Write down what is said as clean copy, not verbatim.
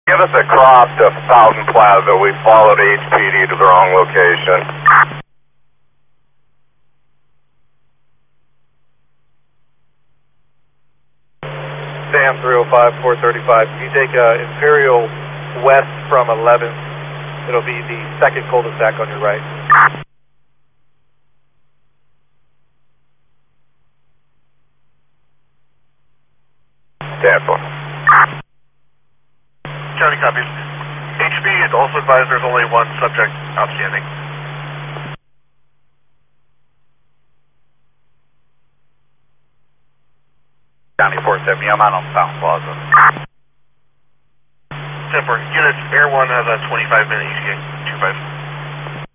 Give us a crop to Fountain Plaza. We followed HPD to the wrong location. Sam 305, 435. Can you take Imperial west from 11th? It'll be the second cul-de-sac on your right. Stanford. County copies. HB is also advised there's only one subject outstanding. County 470, I'm out on Fountain Plaza. 10-4, units, Air 1 has a 25-minute ETA, 25.